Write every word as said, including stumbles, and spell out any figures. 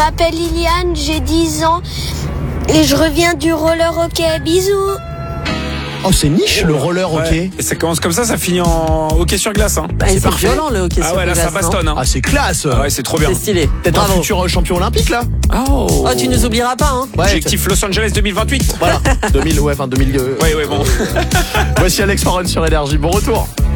m'appelle Liliane, j'ai dix ans et je reviens du roller hockey. Bisous. Oh, c'est niche, le roller hockey. Ouais. Et ça commence comme ça, ça finit en hockey sur glace. Hein. Bah, c'est parfait. violent le hockey Ah sur ouais, là glace, ça bastonne. Hein. Ah, c'est classe. Ah ouais, c'est trop bien. C'est stylé. Peut-être un Bravo. futur champion olympique, là. Oh. Oh, tu nous oublieras pas, hein. Ouais, Objectif Los Angeles deux mille vingt-huit. Voilà. deux mille, ouais, enfin deux mille deux. Ouais, ouais, bon. Voici Alex Warren sur Énergie. Bon retour.